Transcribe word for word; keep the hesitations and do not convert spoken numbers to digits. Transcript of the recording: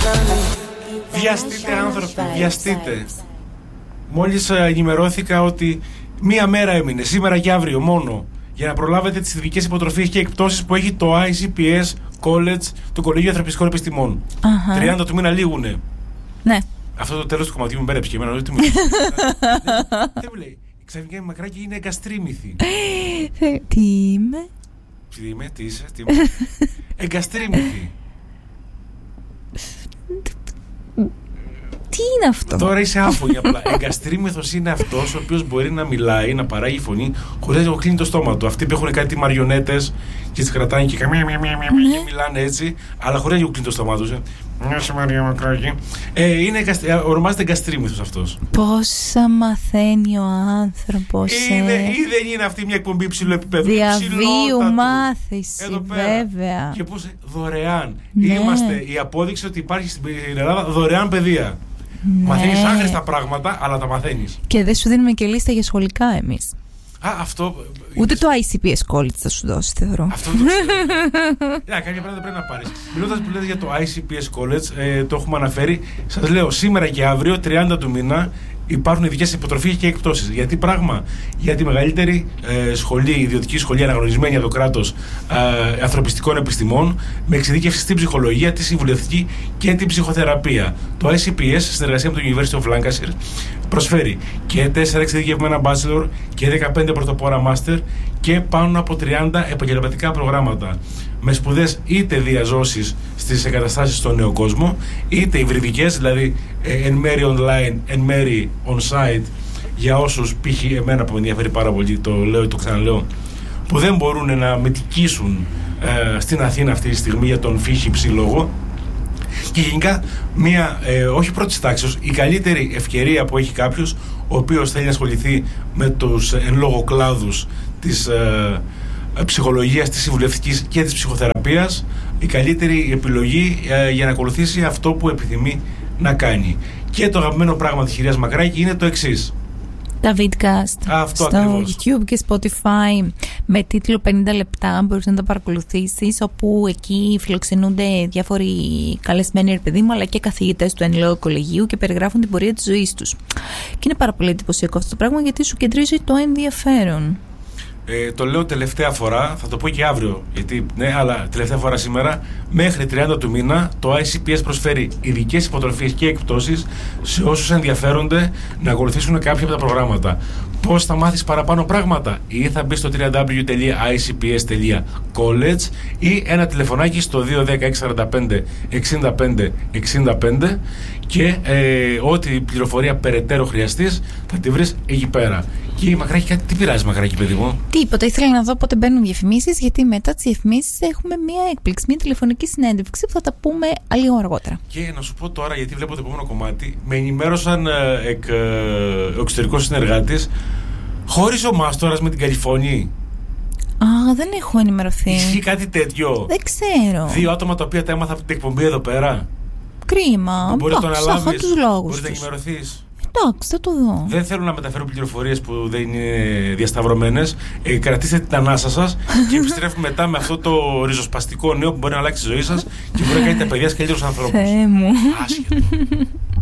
Βιαστείτε άνθρωποι, βιαστείτε. Μόλις ενημερώθηκα ότι μία μέρα έμεινε, σήμερα και αύριο μόνο, για να προλάβετε τις ειδικές υποτροφίες και εκπτώσεις που έχει το άι σι πι ες College, το Κολέγιο Ανθρωπιστικών Επιστημών. uh-huh. τριάντα του μήνα λήγουνε. Ναι. Αυτό το τέλος του κομματιού μου μπέρεψε και εμένα. Δεν μου λέει. Ξαφνικά η Μακράκη είναι εγκαστρίμηθη. Τι είμαι? Τι είμαι, τι είσαι, τι είμαι. Εγκαστρίμηθη. Τι είναι αυτό? Τώρα είσαι άφωνη απλά. Εγκαστρίμηθος είναι αυτός ο οποίος μπορεί να μιλάει, να παράγει φωνή χωρίς να κλείνει το στόμα του. Αυτοί που έχουν κάτι μαριονέτες και τις κρατάνε και καμία μια μια μια και μιλάνε έτσι, αλλά χωρίς να κλείνει το στόμα τους. Μια σε Μαρία Μακράκη. Ε, είναι, ονομάζεται εγκαστρίμηθος αυτός. Πόσα μαθαίνει ο άνθρωπος. Είναι, ε. Ή δεν είναι αυτή μια εκπομπή υψηλού επίπεδου? Διαβίου μάθηση, βέβαια. Και πώς δωρεάν. Ναι. Είμαστε η απόδειξη ότι υπάρχει στην Ελλάδα δωρεάν παιδεία. Ναι. Μαθαίνεις άχρηστα πράγματα, αλλά τα μαθαίνεις. Και δεν σου δίνουμε και λίστα για σχολικά εμείς. Α, αυτό. Ούτε το άι σι πι ες College θα σου δώσει, θεωρώ. Αυτό το ξέρω. Yeah, κάποια πράγματα πρέπει να πάρεις. Μιλώντας που λέτε για το άι σι πι ες College, ε, το έχουμε αναφέρει. Σας λέω, σήμερα και αύριο, τριάντα του μήνα, υπάρχουν ειδικές υποτροφίες και εκπτώσεις. Γιατί πράγμα? Για τη μεγαλύτερη ε, σχολή, ιδιωτική σχολή αναγνωρισμένη από το κράτος ε, ανθρωπιστικών επιστημών, με εξειδίκευση στην ψυχολογία, τη συμβουλευτική και την ψυχοθεραπεία. Το άι σι πι ες, στη συνεργασία με το University of Lancaster, προσφέρει και τέσσερα εξειδικευμένα bachelor και δεκαπέντε πρωτοπόρα master και πάνω από τριάντα επαγγελματικά προγράμματα. Με σπουδές είτε διαζώσεις στις εγκαταστάσεις στον νέο κόσμο, είτε υβριδικές, δηλαδή ε, εν μέρει online, εν μέρει on-site, για όσους π.χ. εμένα που με ενδιαφέρει πάρα πολύ, το λέω και το ξαναλέω, που δεν μπορούν να μετικήσουν ε, στην Αθήνα αυτή τη στιγμή για τον φύχηψη λόγο. Και γενικά μια, ε, όχι πρώτης τάξης, η καλύτερη ευκαιρία που έχει κάποιος ο οποίος θέλει να ασχοληθεί με τους εν λόγω κλάδους της ε, ψυχολογίας, της συμβουλευτικής και της ψυχοθεραπείας, η καλύτερη επιλογή ε, για να ακολουθήσει αυτό που επιθυμεί να κάνει. Και το αγαπημένο πράγμα της κυρίας Μακράκη είναι το εξής: τα vidcast αυτό στο ακριβώς. YouTube και Spotify με τίτλο πενήντα λεπτά, μπορείς να τα παρακολουθήσεις, όπου εκεί φιλοξενούνται διάφοροι καλεσμένοι, ρε παιδί μου, αλλά και καθηγητές του εν λόγω κολεγίου και περιγράφουν την πορεία της ζωής τους. Και είναι πάρα πολύ εντυπωσιακό αυτό το πράγμα, γιατί σου κεντρίζει το ενδιαφέρον. Ε, το λέω τελευταία φορά, θα το πω και αύριο, γιατί, ναι, αλλά τελευταία φορά σήμερα, μέχρι τριάντα του μήνα, το άι σι πι ες προσφέρει ειδικές υποτροφίες και εκπτώσεις σε όσους ενδιαφέρονται να ακολουθήσουν κάποια από τα προγράμματα. Πώς θα μάθεις παραπάνω πράγματα? Ή θα μπεις στο double-u double-u double-u τελεία άι σι πι ες τελεία college ή ένα τηλεφωνάκι στο δύο ένα μηδέν έξι τέσσερα πέντε εξήντα πέντε εξήντα πέντε και ε, ό,τι πληροφορία περαιτέρω χρειαστείς θα τη βρεις εκεί πέρα. Και η Μακράκη, κάτι, τι πειράζει Μακράκη, παιδί μου? Τίποτα, ήθελα να δω πότε μπαίνουν διαφημίσεις, γιατί μετά τις διαφημίσεις έχουμε μία έκπληξη, μία τηλεφωνική συνέντευξη που θα τα πούμε λίγο αργότερα. Και να σου πω τώρα, γιατί βλέπω το επόμενο κομμάτι, με ενημέρωσαν ε, εκ, ε, ο εξωτερικός συνεργάτης, χώρισε ο Μάστορας με την Καλιφωνή. Α, δεν έχω ενημερωθεί. Ισχύει κάτι τέτοιο? Δεν ξέρω. Δύο άτομα τα οποία τα έμαθα από την εκπομπή εδώ πέρα. Κρίμα. Μπορεί να το αναλάβεις, τους λόγους μπορείς τους. να ενημερωθείς. Εντάξει, θα το δω. Δεν θέλω να μεταφέρω πληροφορίες που δεν είναι διασταυρωμένες. Ε, κρατήστε την ανάσα σας και επιστρέφουμε μετά με αυτό το ριζοσπαστικό νέο που μπορεί να αλλάξει τη ζωή σας και μπορεί να κάνει τα παιδιά σε καλύτερους ανθρώπους. Θεέ μου. Άσχετο.